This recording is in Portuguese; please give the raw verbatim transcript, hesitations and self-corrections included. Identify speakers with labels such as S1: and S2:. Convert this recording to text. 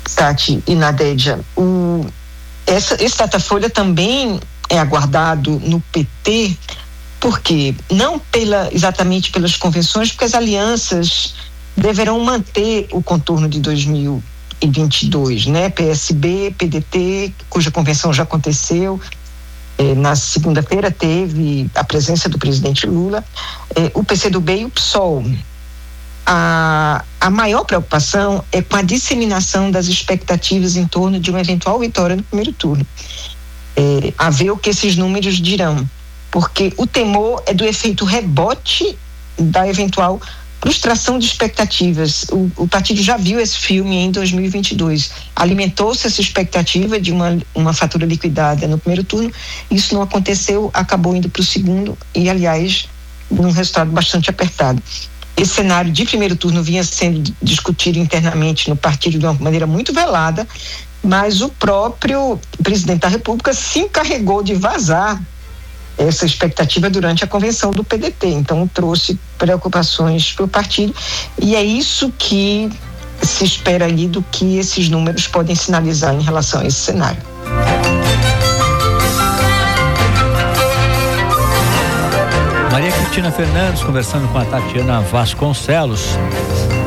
S1: Tati e Nadédia, o, essa, esse Datafolha também é aguardado no P T, porque não pela, exatamente pelas convenções, porque as alianças deverão manter o contorno de dois mil e vinte e dois, né? P S B, P D T, cuja convenção já aconteceu. Eh, na segunda-feira teve a presença do presidente Lula, eh, o P C do B e o P SOL. A, a maior preocupação é com a disseminação das expectativas em torno de uma eventual vitória no primeiro turno. É, a ver o que esses números dirão, porque o temor é do efeito rebote da eventual frustração de expectativas. O, o partido já viu esse filme em dois mil e vinte e dois, alimentou-se essa expectativa de uma, uma fatura liquidada no primeiro turno, isso não aconteceu, acabou indo para o segundo e, aliás, num resultado bastante apertado. Esse cenário de primeiro turno vinha sendo discutido internamente no partido de uma maneira muito velada, mas o próprio presidente da República se encarregou de vazar essa expectativa durante a convenção do P D T, então trouxe preocupações para o partido, e é isso que se espera ali do que esses números podem sinalizar em relação a esse cenário.
S2: Maria Cristina Fernandes conversando com a Tatiana Vasconcelos.